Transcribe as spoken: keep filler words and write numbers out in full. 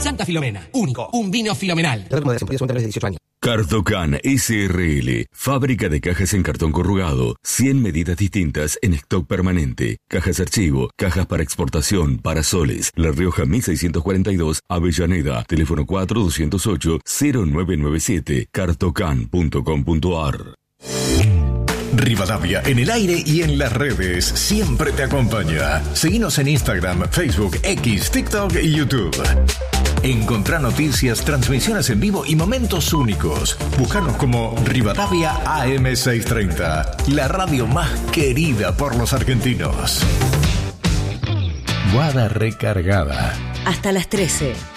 Santa Filomena. Único. Un vino filomenal. dieciocho años. Cartocan S R L, fábrica de cajas en cartón corrugado, cien medidas distintas en stock permanente, cajas archivo, cajas para exportación, parasoles, La Rioja mil seiscientos cuarenta y dos, Avellaneda, teléfono cuatro dos cero ocho cero nueve nueve siete, cartocan punto com punto ar. Rivadavia en el aire y en las redes siempre te acompaña. Seguinos en Instagram, Facebook, X, TikTok y YouTube. Encontrá noticias, transmisiones en vivo y momentos únicos. Búscanos como Rivadavia A M seiscientos treinta, la radio más querida por los argentinos. Guada recargada. Hasta las trece.